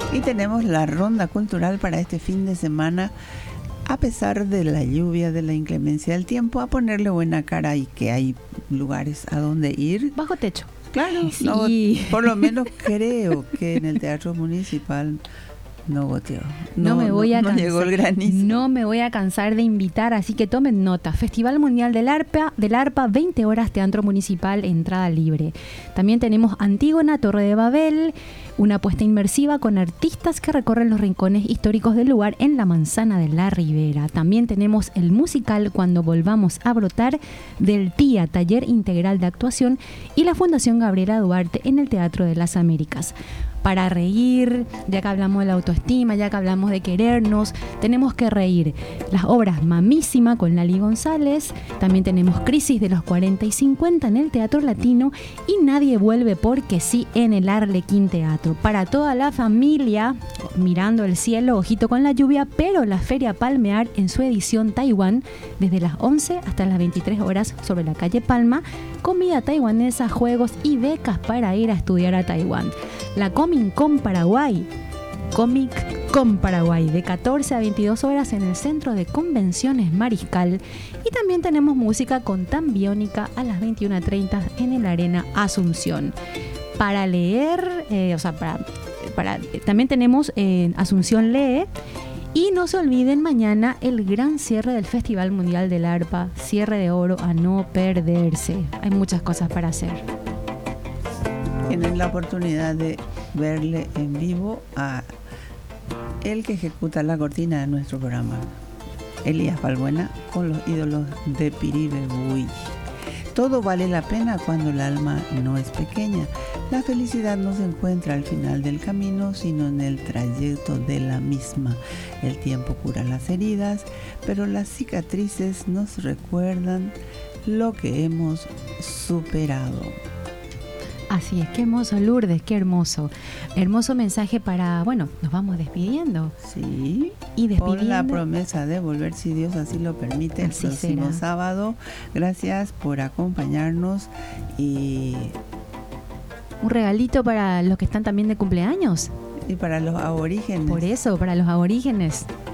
Y tenemos la ronda cultural para este fin de semana. A pesar de la lluvia, de la inclemencia del tiempo, a ponerle buena cara y que hay lugares a donde ir. Bajo techo. Claro, sí. No, por lo menos creo que en el Teatro Municipal no goteó. No llegó el granizo. No me voy a cansar de invitar, así que tomen nota. Festival Mundial del Arpa, 20 horas, Teatro Municipal, entrada libre. También tenemos Antígona, Torre de Babel, una apuesta inmersiva con artistas que recorren los rincones históricos del lugar en la Manzana de la Ribera. También tenemos el musical Cuando volvamos a brotar, del TIA, Taller Integral de Actuación, y la Fundación Gabriela Duarte en el Teatro de las Américas. Para reír, ya que hablamos de la autoestima, ya que hablamos de querernos, tenemos que reír. Las obras Mamísima con Lali González, también tenemos Crisis de los 40 y 50 en el Teatro Latino y Nadie vuelve porque sí en el Arlequín Teatro. Para toda la familia, mirando el cielo, ojito con la lluvia, pero la Feria Palmear en su edición Taiwán, desde las 11 hasta las 23 horas sobre la calle Palma, comida taiwanesa, juegos y becas para ir a estudiar a Taiwán. La Comic Con Paraguay, de 14 a 22 horas en el Centro de Convenciones Mariscal. Y también tenemos música con Tan Biónica a las 21:30 en el Arena Asunción. Para leer, también tenemos Asunción Lee. Y no se olviden mañana el gran cierre del Festival Mundial del Arpa, cierre de oro a no perderse. Hay muchas cosas para hacer. Tienen la oportunidad de verle en vivo a el que ejecuta la cortina de nuestro programa, Elías Balbuena, con los ídolos de Piribe Buy. Todo vale la pena cuando el alma no es pequeña. La felicidad no se encuentra al final del camino, sino en el trayecto de la misma. El tiempo cura las heridas, pero las cicatrices nos recuerdan lo que hemos superado. Así es, qué hermoso, Lourdes, qué hermoso. Hermoso mensaje para, nos vamos despidiendo. Sí, y despidiendo. Por la promesa de volver, si Dios así lo permite, el próximo sábado. Gracias por acompañarnos y... un regalito para los que están también de cumpleaños. Y para los aborígenes. Por eso, para los aborígenes.